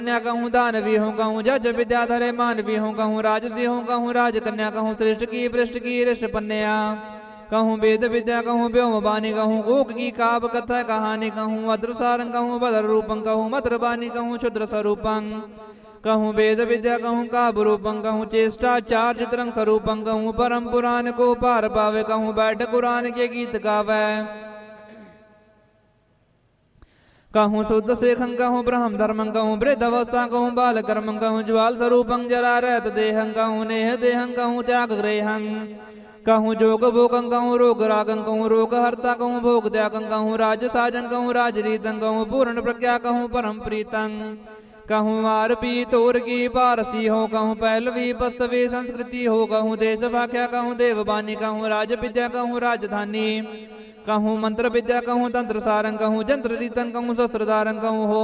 कन्या कहूँ दानवी हूँ कहूँ जज विद्याधरे मानवी हूँ कहूँ राजसी हूँ कहूँ राजकन्या कहूँ श्रेष्ठ की पृष्ठ की ऋष्ट पन्या कहूँ वेद विद्या कहूँ व्योम बानी कहूँ गोक की काव कथा कहानी कहूँ अद्रसारं कहूँ भद्र रूपं कहूँ मद्र बानी कहूँ क्षुद्र स्वरूपं कहूँ वेद विद्या कहूँ काव्य रूपं कहूँ चेष्टाचार चित्रंग स्वरूपं कहूँ परम पुराण को पार पावे कहूँ बैठ कुरान के गीत गावे कहूँ शुद्ध शेखं कहूँ ब्रह्म धर्मं कहूँ वृद्ध अवस्था कहूँ बाल कर्मं कहूँ ज्वाल स्वरूपं जरा रहत देहं कहूँ नेह देहं कहूँ त्याग ग्रेहं कहूँ जोग भोगं कहूँ रोग रागं कहूँ रोग हर्ता कहूँ भोग त्यागं कहूँ राज साजं कहूँ राजरीतं कहूँ पूर्ण प्रज्ञा कहूँ परम प्रीतं कहूँ आरपी तोर की पारसी हो कहूँ पहलवी बस्तवी संस्कृति हो कहूँ देश भाख्या कहूँ देववाणी कहूँ राज विद्या कहूँ राजधानी कहूँ मंत्र विद्या कहूँ तंत्र सारंग कहूँ जंत्र रीतं कहूँ शस्त्रधारं कहूँ हो